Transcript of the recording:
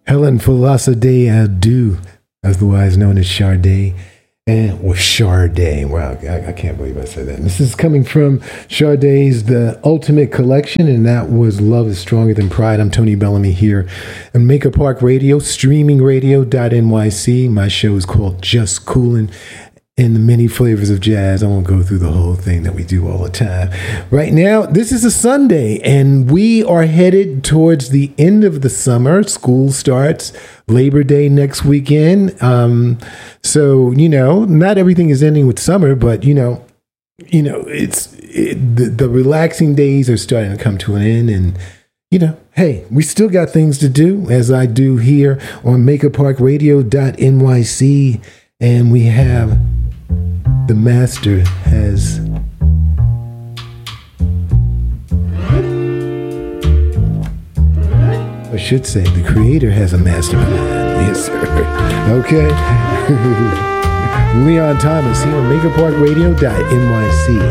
Helen Philosophe Adu, otherwise known as Sade. Or Sade. Wow, I can't believe I said that. This is coming from Sade's The Ultimate Collection, and that was Love is Stronger Than Pride. I'm Tony Bellamy here on Maker Park Radio, streamingradio.nyc. My show is called Just Coolin'. In the many flavors of jazz. I won't go through the whole thing that we do all the time. Right now, this is a Sunday, and we are headed towards the end of the summer. School starts Labor Day next weekend. So, not everything is ending with summer, but, the relaxing days are starting to come to an end, and, hey, we still got things to do, as I do here on makerparkradio.nyc, and we have... The master has I should say the creator has a master plan. Yes, sir. Okay. Leon Thomas here on MakerParkRadio.nyc.